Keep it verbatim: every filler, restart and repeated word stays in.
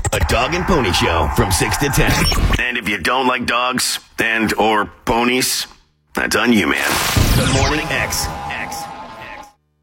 A Dog and Pony Show from six to ten. And if you don't like dogs and or ponies, that's on you, man. The Morning X.